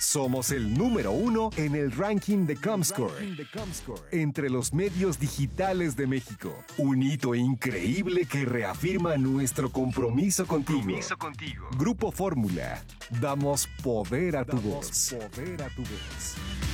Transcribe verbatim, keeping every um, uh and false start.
Somos el número uno en el ranking de Comscore entre los medios digitales de México. Un hito increíble que reafirma nuestro compromiso contigo. Compromiso contigo. Grupo Fórmula. Damos poder a tu voz. Poder a tu voz.